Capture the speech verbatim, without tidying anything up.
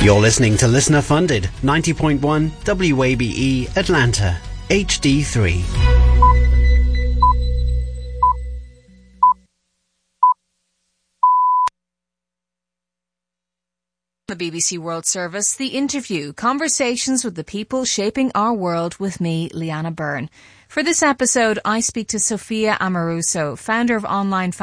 You're listening to Listener Funded, ninety point one W A B E Atlanta, H D three. The B B C World Service, The Interview, conversations with the people shaping our world with me, Leanna Byrne. For this episode, I speak to Sophia Amoruso, founder of online